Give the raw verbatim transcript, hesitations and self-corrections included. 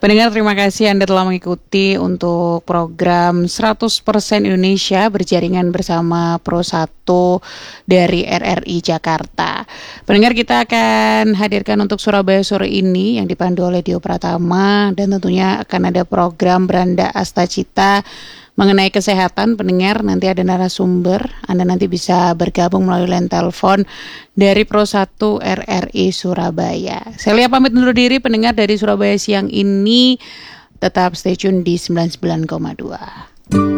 Pendengar, terima kasih Anda telah mengikuti untuk program seratus persen Indonesia berjaringan bersama Pro satu dari R R I Jakarta. Pendengar, kita akan hadirkan untuk Surabaya sore ini yang dipandu oleh Dio Pratama, dan tentunya akan ada program Beranda Astacita mengenai kesehatan. Pendengar, nanti ada narasumber, Anda nanti bisa bergabung melalui line telepon dari Pro satu R R I Surabaya. Saya Lia pamit undur diri, pendengar dari Surabaya siang ini. Tetap stay tune di sembilan puluh sembilan koma dua.